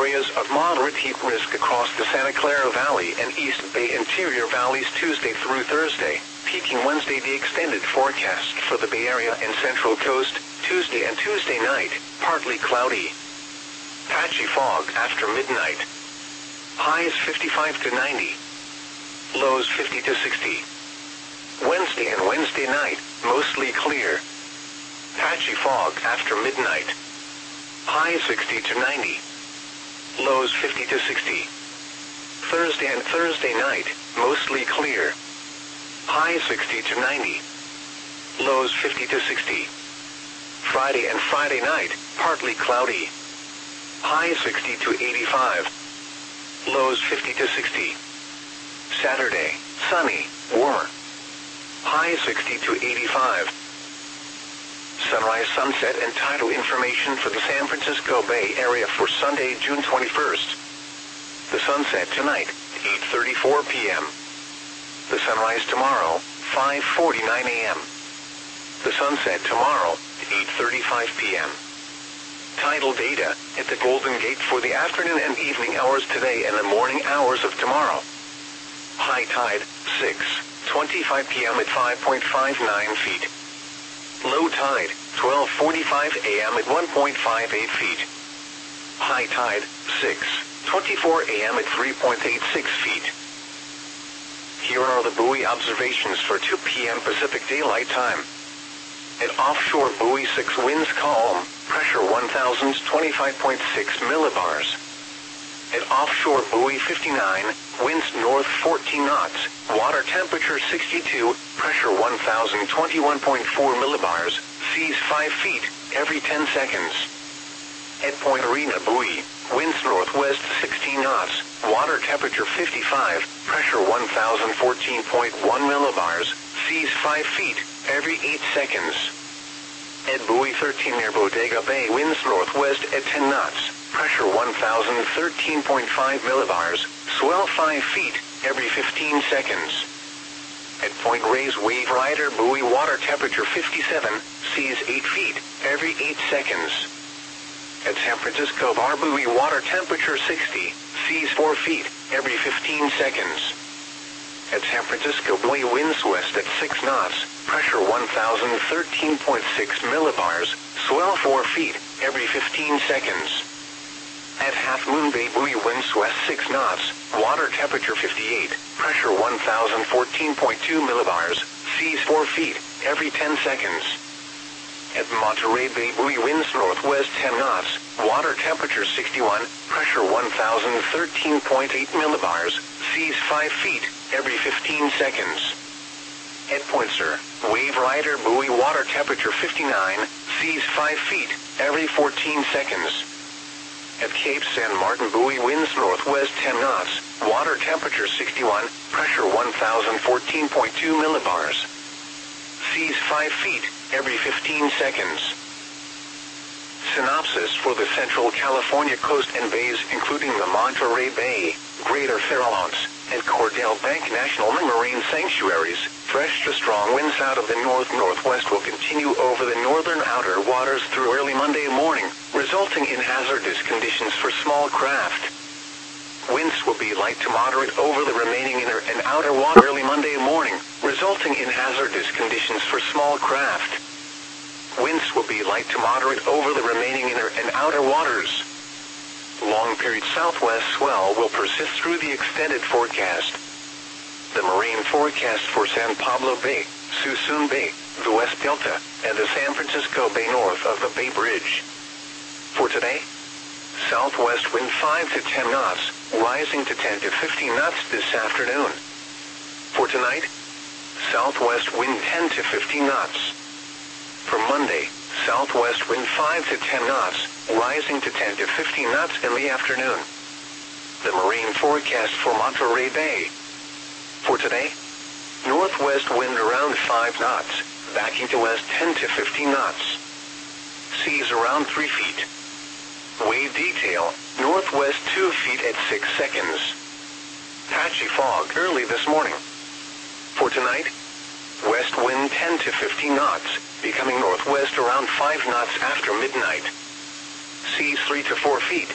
areas of moderate heat risk across the Santa Clara Valley and East Bay Interior Valleys Tuesday through Thursday, peaking Wednesday. The extended forecast for the Bay Area and Central Coast, Tuesday and Tuesday night, partly cloudy. Patchy fog after midnight. Highs 55 to 90. Lows 50 to 60. Wednesday and Wednesday night, mostly clear. Patchy fog after midnight. Highs 60 to 90. Lows 50 to 60. Thursday and Thursday night, mostly clear. Highs 60 to 90. Lows 50 to 60. Friday and Friday night, partly cloudy. Highs 60 to 85. Lows 50 to 60. Saturday, sunny, warmer. Highs 60 to 85. Sunrise, sunset, and tidal information for the San Francisco Bay Area for Sunday, June 21st. The sunset tonight, 8:34 p.m. The sunrise tomorrow, 5:49 a.m. The sunset tomorrow, 8:35 p.m. Tidal data at the Golden Gate for the afternoon and evening hours today and the morning hours of tomorrow. High tide, 6:25 p.m. at 5.59 feet. Low tide, 12:45 a.m. at 1.58 feet. High tide, 6:24 a.m. at 3.86 feet. Here are the buoy observations for 2 p.m. Pacific Daylight Time. At offshore buoy 6, winds calm, pressure 1,025.6 millibars. At offshore buoy 59, winds north 14 knots, water temperature 62, pressure 1,021.4 millibars, seas 5 feet, every 10 seconds. At Point Arena buoy, winds northwest 16 knots, water temperature 55, pressure 1,014.1 millibars, seas 5 feet, every 8 seconds. At buoy 13 near Bodega Bay, winds northwest at 10 knots, pressure 1,013.5 millibars, swell 5 feet, every 15 seconds. At Point Reyes Wave Rider buoy, water temperature 57, seas 8 feet, every 8 seconds. At San Francisco Bar buoy, water temperature 60, seas 4 feet, every 15 seconds. At San Francisco buoy, winds west at 6 knots, pressure 1,013.6 millibars, swell 4 feet, every 15 seconds. At Half Moon Bay buoy, winds west 6 knots, water temperature 58, pressure 1,014.2 millibars, seas 4 feet, every 10 seconds. At Monterey Bay buoy, winds northwest 10 knots, water temperature 61, pressure 1,013.8 millibars, seas 5 feet, every 15 seconds. At Point Sur, Wave Rider buoy, water temperature 59, seas 5 feet, every 14 seconds. At Cape San Martin buoy, winds northwest 10 knots, water temperature 61, pressure 1,014.2 millibars. Seas 5 feet, every 15 seconds. Synopsis for the Central California coast and bays, including the Monterey Bay, Greater Farallones, and Cordell Bank National Marine Sanctuaries. Fresh to strong winds out of the north-northwest will continue over the northern outer waters through early Monday morning, resulting in hazardous conditions for small craft. Winds will be light to moderate over the remaining inner and outer water early Monday morning, resulting in hazardous conditions for small craft. Winds will be light to moderate over the remaining inner and outer waters. Long-period southwest swell will persist through the extended forecast. The marine forecast for San Pablo Bay, Suisun Bay, the West Delta, and the San Francisco Bay north of the Bay Bridge. For today, southwest wind 5 to 10 knots, rising to 10 to 15 knots this afternoon. For tonight, southwest wind 10 to 15 knots. For Monday, southwest wind 5 to 10 knots, rising to 10 to 15 knots in the afternoon. The marine forecast for Monterey Bay. For today, northwest wind around 5 knots, backing to west 10 to 15 knots. Seas around 3 feet. Wave detail, northwest 2 feet at 6 seconds. Patchy fog early this morning. For tonight, west wind 10 to 15 knots, becoming northwest around 5 knots after midnight. Seas 3 to 4 feet.